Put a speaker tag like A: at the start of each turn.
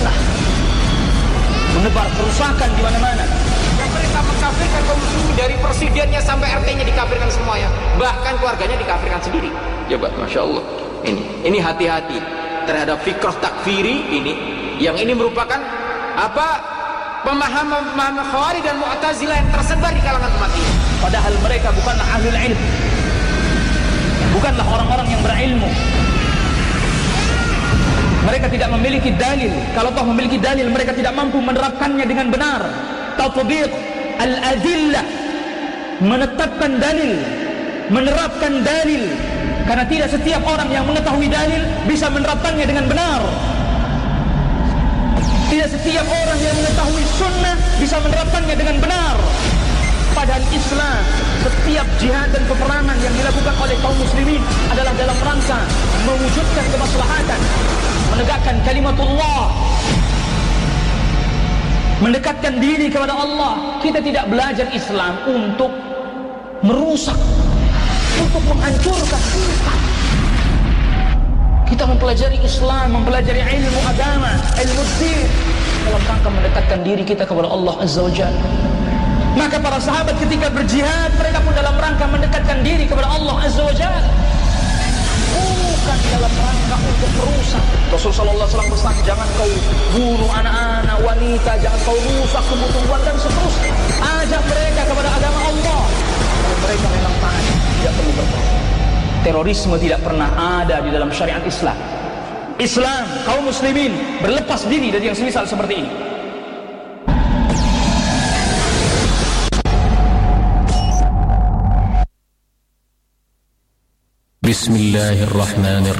A: fitnah, menebar kerusakan di mana-mana.
B: Pemerintah mengkafirkan kaum muslimin dari presidennya sampai RT-nya dikafirkan semuanya, bahkan keluarganya dikafirkan sendiri. Coba, masya Allah. Ini hati-hati terhadap fikrah takfiri ini, yang ini merupakan pemahaman Khawarij dan Mu'tazilah yang tersebar di kalangan umat ini.
A: Padahal mereka bukanlah ahlul ilm, bukanlah orang-orang yang berilmu. Mereka tidak memiliki dalil. Kalau toh memiliki dalil, mereka tidak mampu menerapkannya dengan benar. Tatbiq al-adillah, menetapkan dalil, menerapkan dalil. Karena tidak setiap orang yang mengetahui dalil bisa menerapkannya dengan benar. Tidak setiap orang yang mengetahui sunnah bisa menerapkannya dengan benar. Padahal Islam, setiap jihad dan peperangan yang dilakukan oleh kaum muslimin adalah dalam rangka mewujudkan kemaslahatan, menegakkan kalimatullah, mendekatkan diri kepada Allah. Kita tidak belajar Islam untuk merusak, untuk menghancurkan. Kita mempelajari Islam, mempelajari ilmu agama, ilmu din, dalam rangka mendekatkan diri kita kepada Allah Azza wa Jalla. Maka para sahabat ketika berjihad, mereka pun dalam rangka mendekatkan diri kepada Allah Azza wa Jalla, bukan dalam rangka untuk merusak. Rasulullah SAW bersabda, jangan kau bunuh anak-anak, wanita, jangan kau rusak tumbuh-tumbuhan dan seterusnya. Ajak mereka kepada agama Allah. Kalau mereka memang taat, tidak perlu berperang. Terorisme tidak pernah ada di dalam syariat Islam. Islam, kaum muslimin berlepas diri dari yang semisal seperti ini.
C: Bismillahirrahmanirrahim.